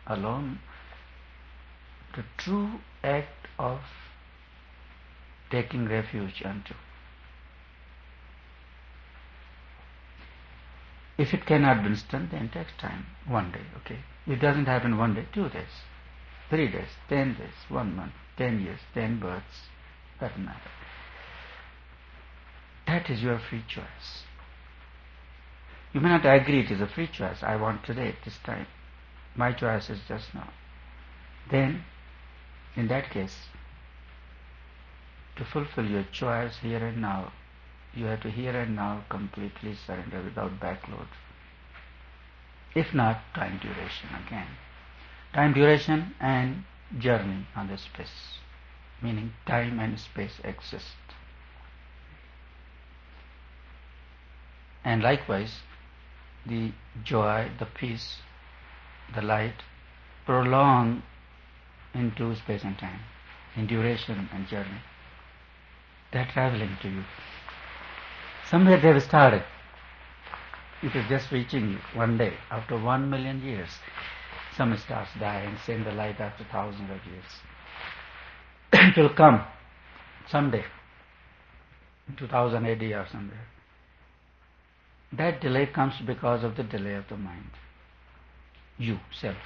alone the true act of taking refuge unto. If it cannot be instant, then it takes time. 1 day, okay? It doesn't happen 1 day, 2 days, 3 days, 10 days, 1 month, 10 years, 10 births. Doesn't matter. That is your free choice. You may not agree it is a free choice. I want today, at this time. My choice is just now. Then, in that case, to fulfill your choice here and now, you have to here and now completely surrender without backload. If not, time duration again. Time duration and journey on the space, meaning time and space exist. And likewise, the joy, the peace, the light prolong into space and time, in duration and journey. They are traveling to you. Somewhere they have started. It is just reaching you 1 day. After 1 million years, some stars die and send the light after thousands of years. It will come someday, in 2000 AD or somewhere. That delay comes because of the delay of the mind. You, self.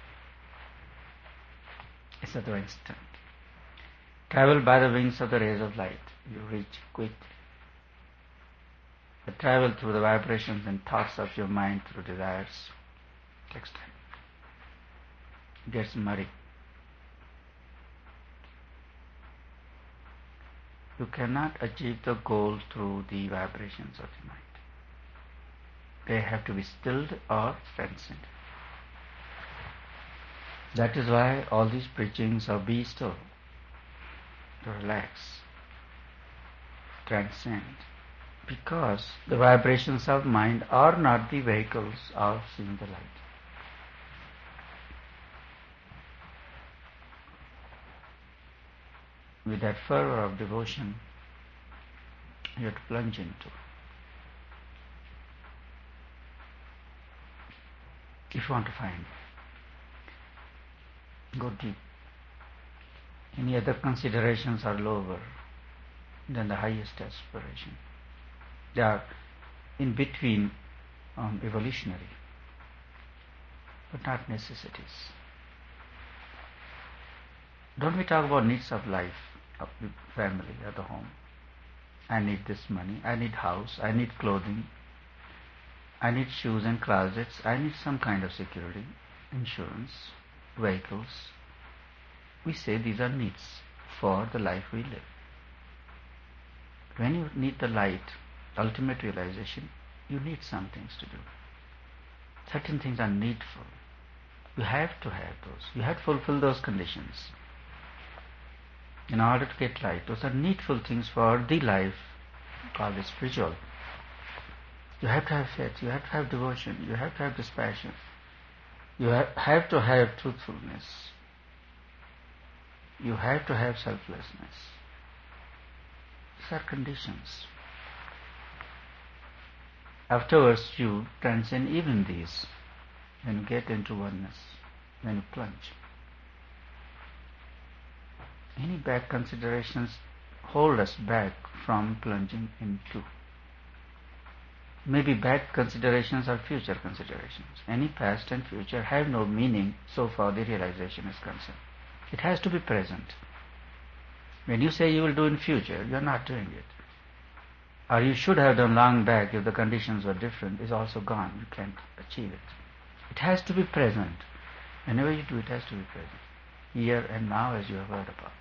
It's at the instant. Travel by the wings of the rays of light. You reach quickly. But travel through the vibrations and thoughts of your mind through desires takes time. It gets muddy. You cannot achieve the goal through the vibrations of your mind. They have to be stilled or transcended. That is why all these preachings of be still, to relax, transcend, because the vibrations of mind are not the vehicles of seeing the light. With that fervor of devotion, you have to plunge into. If you want to find, go deep. Any other considerations are lower than the highest aspiration. They are in between evolutionary, but not necessities. Don't we talk about needs of life, of the family, of the home? I need this money, I need house, I need clothing, I need shoes and closets, I need some kind of security, insurance, vehicles. We say these are needs for the life we live. When you need the light, ultimate realization, you need some things to do. Certain things are needful. You have to have those. You have to fulfill those conditions. In order to get light, those are needful things for the life called spiritual. You have to have faith, you have to have devotion, you have to have dispassion, you have to have truthfulness, you have to have selflessness. These are conditions. Afterwards you transcend even these when you get into oneness, when you plunge. Any back considerations hold us back from plunging into. Maybe back considerations are future considerations. Any past and future have no meaning so far the realization is concerned. It has to be present. When you say you will do in future, you are not doing it. Or you should have done long back if the conditions were different, is also gone. You can't achieve it. It has to be present. Whenever you do, it has to be present. Here and now, as you have heard about.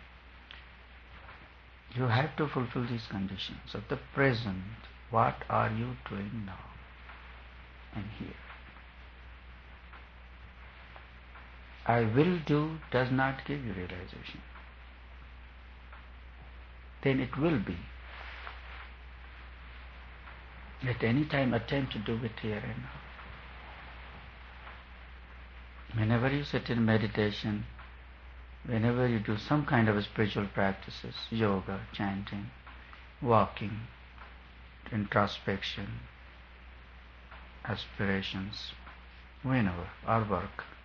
You have to fulfill these conditions of the present. What are you doing now and here? I will do does not give you realization. Then it will be. At any time attempt to do it here and now. Whenever you sit in meditation, whenever you do some kind of spiritual practices, yoga, chanting, walking, introspection, aspirations, whenever, our work,